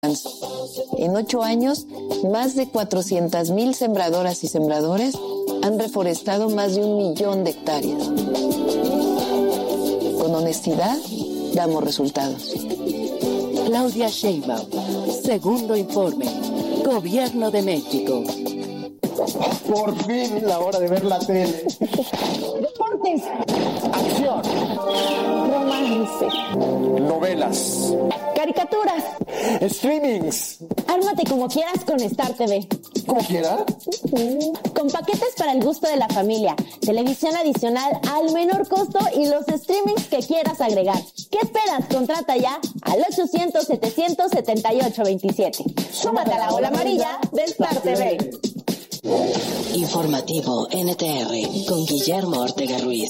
En 8 años, más de 400,000 sembradoras y sembradores han reforestado más de 1 millón de hectáreas. Con honestidad, damos resultados. Claudia Sheinbaum, segundo informe, Gobierno de México. Por fin la hora de ver la tele. Deportes. Acción. Romance. Novelas. Caricaturas. Streamings. Ármate como quieras con Star TV. ¿Cómo quiera? Con paquetes para el gusto de la familia, televisión adicional al menor costo y los streamings que quieras agregar. ¿Qué esperas? Contrata ya al 800-700-7827. Súmate a la ola amarilla de Star TV. Informativo NTR con Guillermo Ortega Ruiz.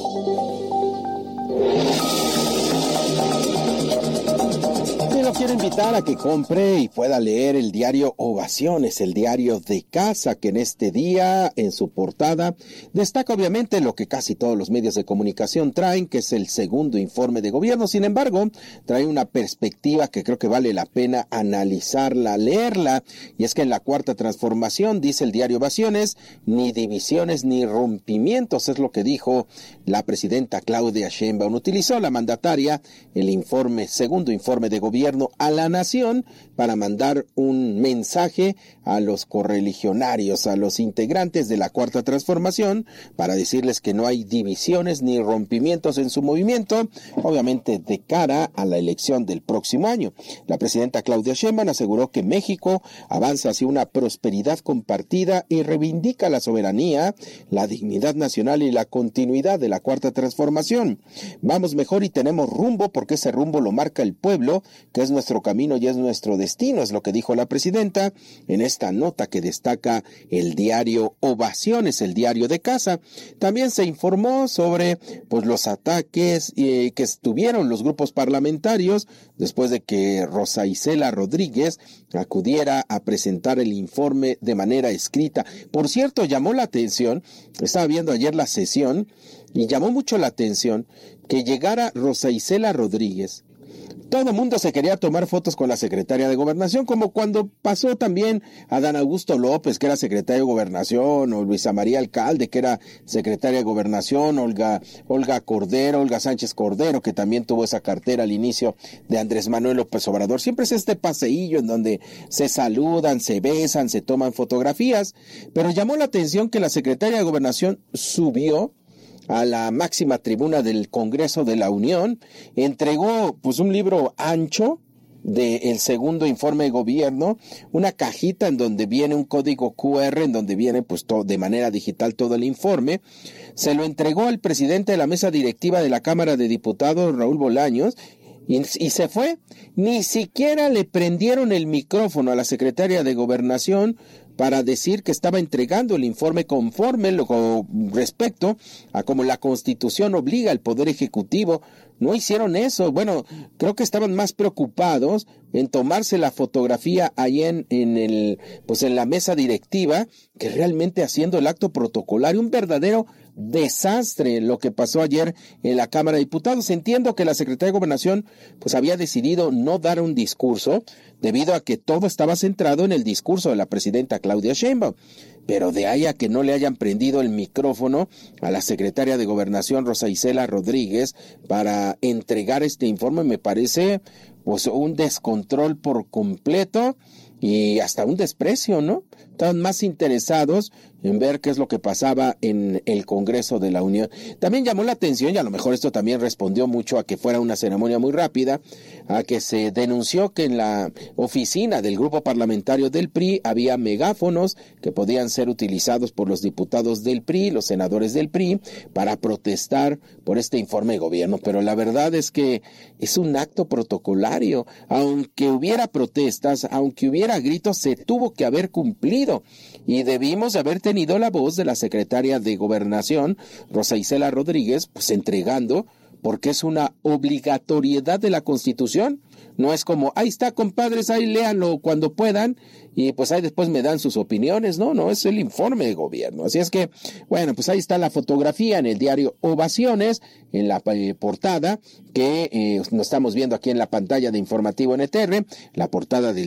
Y lo quiero invitar a que compre y pueda leer el diario Ovaciones, el diario de casa, que en este día, en su portada, destaca obviamente lo que casi todos los medios de comunicación traen, que es el segundo informe de gobierno. Sin embargo, trae una perspectiva que creo que vale la pena analizarla, leerla, y es que en la cuarta transformación, dice el diario Ovaciones, ni divisiones ni rompimientos, es lo que dijo la presidenta Claudia Sheinbaum. Utilizó la mandataria el segundo informe de gobierno a la nación para mandar un mensaje a los correligionarios, a los integrantes de la cuarta transformación, para decirles que no hay divisiones ni rompimientos en su movimiento, obviamente de cara a la elección del próximo año. La presidenta Claudia Sheinbaum aseguró que México avanza hacia una prosperidad compartida y reivindica la soberanía, la dignidad nacional y la continuidad de la cuarta transformación. Vamos mejor y tenemos rumbo, porque ese rumbo lo marca el pueblo, que es nuestro camino y es nuestro destino, es lo que dijo la presidenta en esta nota que destaca el diario Ovaciones, el diario de casa. También se informó sobre los ataques que tuvieron los grupos parlamentarios después de que Rosa Isela Rodríguez acudiera a presentar el informe de manera escrita. Por cierto, llamó la atención, estaba viendo ayer la sesión y llamó mucho la atención que llegara Rosa Isela Rodríguez. Todo el mundo se quería tomar fotos con la secretaria de Gobernación, como cuando pasó también Adán Augusto López, que era secretario de Gobernación, o Luisa María Alcalde, que era secretaria de Gobernación, Olga Sánchez Cordero, que también tuvo esa cartera al inicio de Andrés Manuel López Obrador. Siempre es este paseillo en donde se saludan, se besan, se toman fotografías, pero llamó la atención que la secretaria de Gobernación subió a la máxima tribuna del Congreso de la Unión, entregó un libro ancho del segundo informe de gobierno, una cajita en donde viene un código QR, en donde viene todo, de manera digital, todo el informe. Se lo entregó al presidente de la mesa directiva de la Cámara de Diputados, Raúl Bolaños, y se fue. Ni siquiera le prendieron el micrófono a la secretaria de Gobernación para decir que estaba entregando el informe conforme respecto a como la Constitución obliga al Poder Ejecutivo. No hicieron eso. Bueno, creo que estaban más preocupados en tomarse la fotografía ahí en la mesa directiva, que realmente haciendo el acto protocolario. Un verdadero desastre lo que pasó ayer en la Cámara de Diputados. Entiendo que la Secretaría de Gobernación había decidido no dar un discurso debido a que todo estaba centrado en el discurso de la presidenta Claudia Sheinbaum, pero de ahí a que no le hayan prendido el micrófono a la secretaria de Gobernación Rosa Isela Rodríguez para entregar este informe, me parece un descontrol por completo y hasta un desprecio, ¿no? Estaban más interesados en ver qué es lo que pasaba en el Congreso de la Unión. También llamó la atención, y a lo mejor esto también respondió mucho a que fuera una ceremonia muy rápida, a que se denunció que en la oficina del grupo parlamentario del PRI había megáfonos que podían ser utilizados por los diputados del PRI, los senadores del PRI, para protestar por este informe de gobierno. Pero la verdad es que es un acto protocolario. Aunque hubiera protestas, aunque hubiera gritos, se tuvo que haber cumplido. Y debimos haber tenido la voz de la secretaria de Gobernación, Rosa Isela Rodríguez, entregando, porque es una obligatoriedad de la Constitución. No es como, ahí está, compadres, ahí léanlo cuando puedan, y ahí después me dan sus opiniones. No, es el informe de gobierno. Así es que, ahí está la fotografía en el diario Ovaciones, en la portada, que nos estamos viendo aquí en la pantalla de Informativo NTR, la portada del